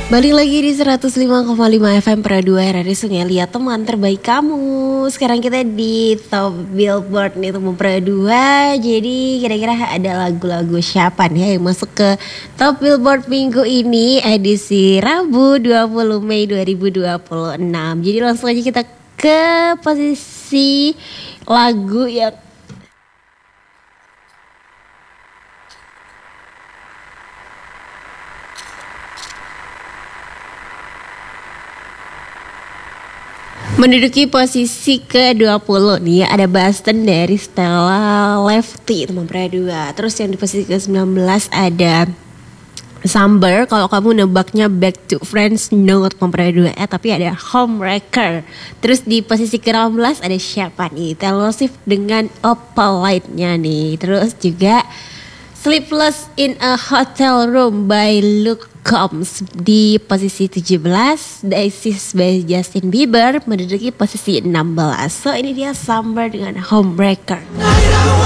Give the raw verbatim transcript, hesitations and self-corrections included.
Balik lagi di seratus lima koma lima F M Pradua Radio Sungai Liat, teman terbaik kamu. Sekarang kita di top Billboard nih teman Pradua. Jadi kira-kira ada lagu-lagu siapa nih yang masuk ke top Billboard minggu ini, edisi Rabu dua puluh Mei dua ribu dua puluh enam. Jadi langsung aja kita ke posisi lagu yang menduduki posisi ke dua puluh nih ya, ada Boston dari Stella Lefty teman Pradua. Terus yang di posisi ke sembilan belas ada Samber. Kalau kamu nebaknya Back to Friends, no teman Pradua. Eh tapi ada Homewrecker. Terus di posisi ke enam belas ada siapa nih? Taylor Swift dengan Opalite-nya nih. Terus juga Sleepless in a Hotel Room by Luke Combs di posisi tujuh belas. Daisies by Justin Bieber menduduki posisi enam belas. So ini dia Summer dengan Homewrecker.